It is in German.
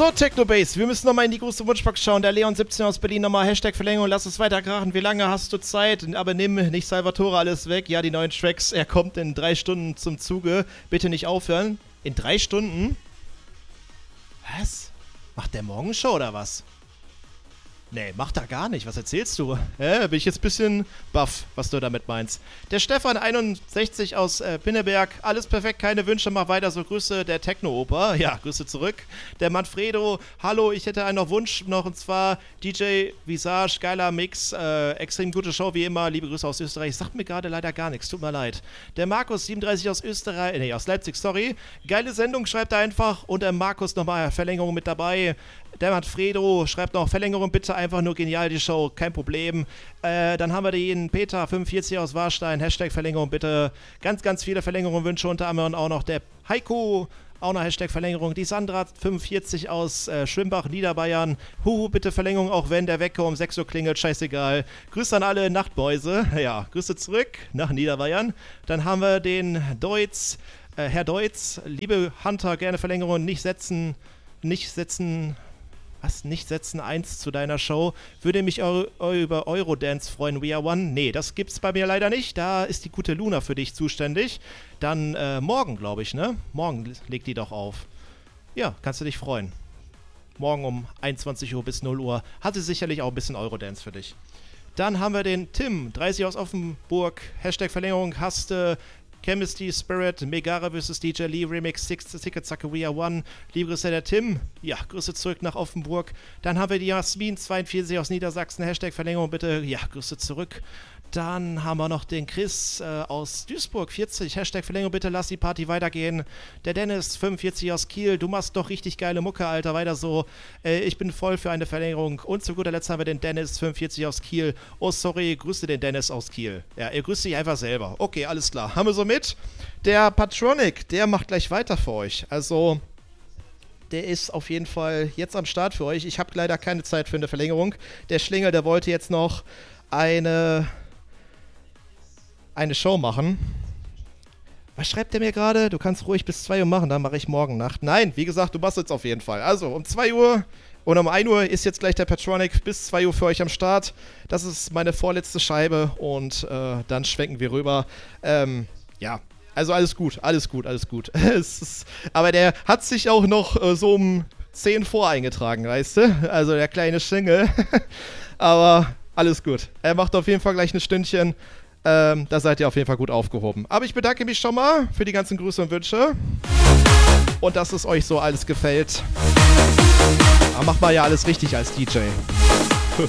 So, Technobase, wir müssen nochmal in die große Wunschbox schauen. Der Leon17 aus Berlin nochmal, Hashtag Verlängerung, lass es weiter krachen. Wie lange hast du Zeit? Aber nimm nicht Salvatore alles weg. Ja, die neuen Tracks, er kommt in 3 Stunden zum Zuge. Bitte nicht aufhören. In 3 Stunden? Was? Macht der Morgenshow oder was? Nee, macht er gar nicht. Was erzählst du? Bin ich jetzt ein bisschen baff, was du damit meinst. Der Stefan 61 aus Pinneberg. Alles perfekt, keine Wünsche, mach weiter so. Grüße der Techno-Oper. Ja, Grüße zurück. Der Manfredo. Hallo, ich hätte einen Wunsch noch und zwar DJ Visage, geiler Mix. Extrem gute Show wie immer. Liebe Grüße aus Österreich. Sagt mir gerade leider gar nichts. Tut mir leid. Der Markus 37 aus Österreich. Nee, aus Leipzig, sorry. Geile Sendung, schreibt er einfach. Und der Markus nochmal Verlängerung mit dabei. Der Manfredo schreibt noch Verlängerung, bitte einfach nur genial die Show, kein Problem. Dann haben wir den Peter 45 aus Warstein, Hashtag Verlängerung, bitte. Ganz, ganz viele Verlängerungen Wünsche, unter anderem auch noch der Heiko, auch noch Hashtag Verlängerung. Die Sandra 45 aus Schwimbach, Niederbayern. Huhu, bitte Verlängerung, auch wenn der Wecker um 6 Uhr klingelt, scheißegal. Grüße an alle Nachtmäuse. Ja, Grüße zurück nach Niederbayern. Dann haben wir den Deutz, Herr Deutz, liebe Hunter, gerne Verlängerung, nicht setzen, 1 zu deiner Show. Würde mich über Eurodance freuen, We Are One. Nee, das gibt's bei mir leider nicht. Da ist die gute Luna für dich zuständig. Dann morgen, glaube ich, ne? Morgen legt die doch auf. Ja, kannst du dich freuen. Morgen um 21 Uhr bis 0 Uhr. Hat sie sicherlich auch ein bisschen Eurodance für dich. Dann haben wir den Tim, 30 aus Offenburg. Hashtag Verlängerung, Haste. Chemistry, Spirit, Megara vs. DJ Lee, Remix, 6 Ticket, Zacke, We Are One. Liebe Grüße der Tim. Ja, Grüße zurück nach Offenburg. Dann haben wir die Jasmin, 42 aus Niedersachsen. Hashtag Verlängerung, bitte. Ja, Grüße zurück. Dann haben wir noch den Chris aus Duisburg, 40. Hashtag Verlängerung, bitte lass die Party weitergehen. Der Dennis, 45 aus Kiel. Du machst doch richtig geile Mucke, Alter. Weiter so. Ich bin voll für eine Verlängerung. Und zu guter Letzt haben wir den Dennis, 45 aus Kiel. Oh, sorry, grüße den Dennis aus Kiel. Ja, er grüßt sich einfach selber. Okay, alles klar. Haben wir so mit. Der Patronic, der macht gleich weiter für euch. Also, der ist auf jeden Fall jetzt am Start für euch. Ich habe leider keine Zeit für eine Verlängerung. Der Schlingel, der wollte jetzt noch eine Show machen. Was schreibt der mir gerade? Du kannst ruhig bis 2 Uhr machen, dann mache ich morgen Nacht. Nein, wie gesagt, du machst jetzt auf jeden Fall. Also, um 2 Uhr und um 1 Uhr ist jetzt gleich der Patronic bis 2 Uhr für euch am Start. Das ist meine vorletzte Scheibe und dann schwenken wir rüber. Ja, also alles gut. Aber der hat sich auch noch so um 10 vor eingetragen, weißt du? Also der kleine Schlingel. Aber alles gut. Er macht auf jeden Fall gleich ein Stündchen. Da seid ihr auf jeden Fall gut aufgehoben. Aber ich bedanke mich schon mal für die ganzen Grüße und Wünsche. Und dass es euch so alles gefällt. Da macht man ja alles richtig als DJ.